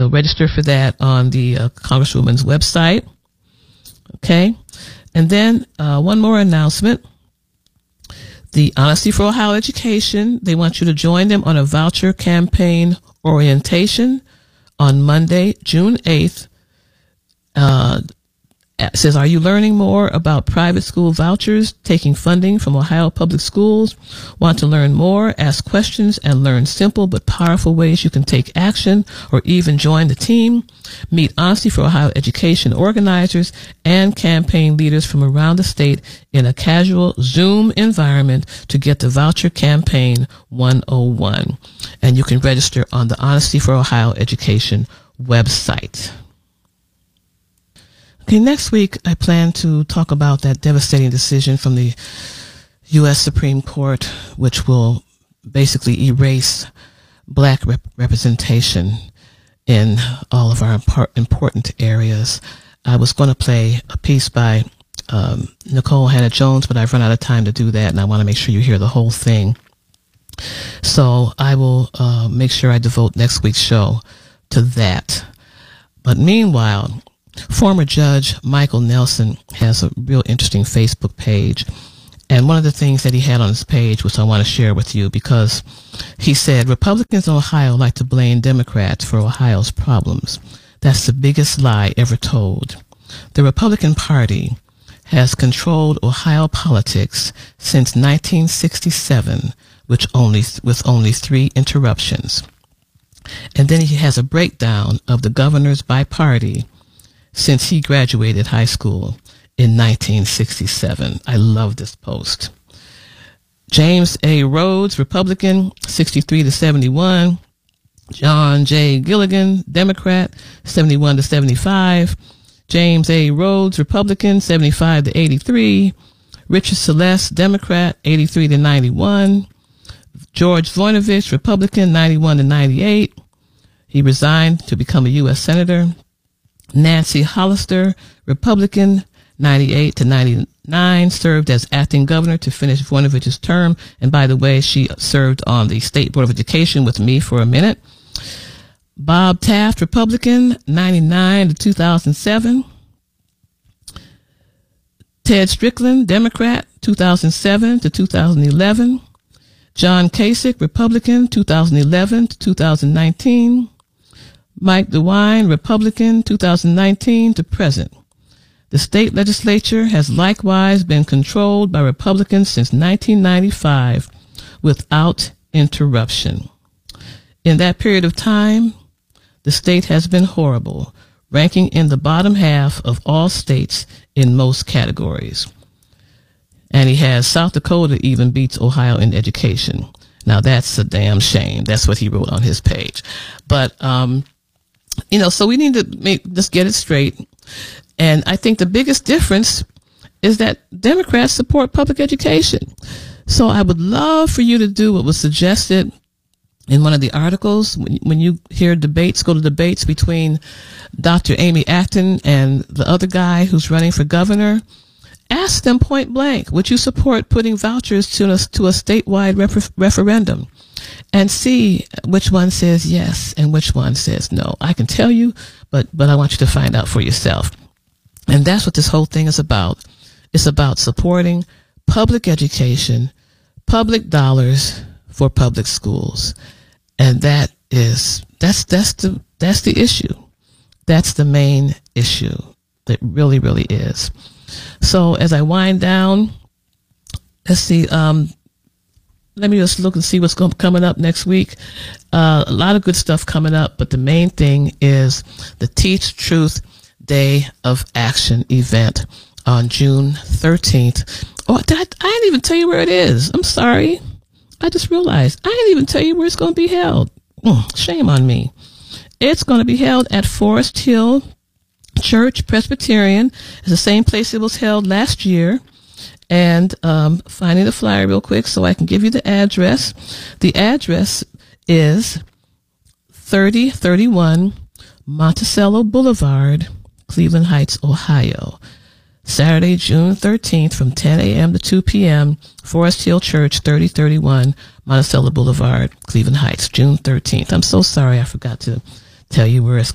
register for that on the Congresswoman's website. Okay. And then one more announcement. The Honesty for Ohio Education, they want you to join them on a voucher campaign orientation on Monday, June 8th. It says, are you learning more about private school vouchers, taking funding from Ohio Public Schools? Want to learn more? Ask questions and learn simple but powerful ways you can take action or even join the team. Meet Honesty for Ohio Education organizers and campaign leaders from around the state in a casual Zoom environment to get the Voucher Campaign 101. And you can register on the Honesty for Ohio Education website. Okay, next week I plan to talk about that devastating decision from the U.S. Supreme Court, which will basically erase black representation in all of our important areas. I was going to play a piece by Nicole Hannah-Jones, but I've run out of time to do that, and I want to make sure you hear the whole thing. So I will make sure I devote next week's show to that. But meanwhile, former Judge Michael Nelson has a real interesting Facebook page. And one of the things that he had on his page, which I want to share with you, because he said, Republicans in Ohio like to blame Democrats for Ohio's problems. That's the biggest lie ever told. The Republican Party has controlled Ohio politics since 1967, with only 3 interruptions. And then he has a breakdown of the governors by party since he graduated high school in 1967. I love this post. James A. Rhodes, Republican, 63 to 71. John J. Gilligan, Democrat, 71 to 75. James A. Rhodes, Republican, 75 to 83. Richard Celeste, Democrat, 83 to 91. George Voinovich, Republican, 91 to 98. He resigned to become a U.S. Senator. Nancy Hollister, Republican, 98 to 99, served as acting governor to finish Voinovich's term. And by the way, she served on the State Board of Education with me for a minute. Bob Taft, Republican, 99 to 2007. Ted Strickland, Democrat, 2007 to 2011. John Kasich, Republican, 2011 to 2019. Mike DeWine, Republican, 2019 to present. The state legislature has likewise been controlled by Republicans since 1995 without interruption. In that period of time, the state has been horrible, ranking in the bottom half of all states in most categories. And he has South Dakota even beats Ohio in education. Now that's a damn shame. That's what he wrote on his page. But, so we need to just get it straight. And I think the biggest difference is that Democrats support public education. So I would love for you to do what was suggested in one of the articles. When you hear debates, go to debates between Dr. Amy Acton and the other guy who's running for governor. Ask them point blank, would you support putting vouchers to a statewide referendum? And see which one says yes and which one says no. I can tell you, but I want you to find out for yourself. And that's what this whole thing is about. It's about supporting public education, public dollars for public schools. And that's the issue. That's the main issue. That really, really is. So as I wind down, let's see, let me just look and see what's coming up next week. A lot of good stuff coming up, but the main thing is the Teach Truth Day of Action event on June 13th. Oh, I didn't even tell you where it is. I'm sorry. I just realized I didn't even tell you where it's going to be held. Shame on me. It's going to be held at Forest Hill Church Presbyterian. It's the same place it was held last year. And finding the flyer real quick so I can give you the address. The address is 3031 Monticello Boulevard, Cleveland Heights, Ohio. Saturday, June 13th from 10 a.m. to 2 p.m., Forest Hill Church, 3031 Monticello Boulevard, Cleveland Heights, June 13th. I'm so sorry I forgot to tell you where it's